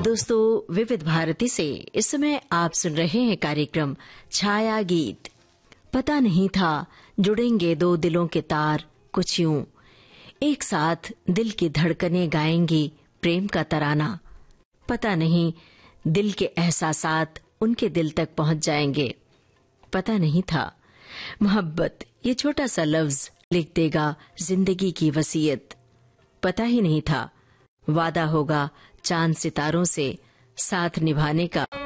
दोस्तों, विविध भारती से इस समय आप सुन रहे हैं कार्यक्रम छाया गीत। पता नहीं था जुड़ेंगे दो दिलों के तार कुछ यूं, एक साथ दिल की धड़कनें गाएंगी प्रेम का तराना। पता नहीं दिल के एहसासात उनके दिल तक पहुंच जाएंगे। पता नहीं था मोहब्बत ये छोटा सा लफ्ज लिख देगा जिंदगी की वसीयत। पता ही नहीं था वादा होगा चांद सितारों से साथ निभाने का।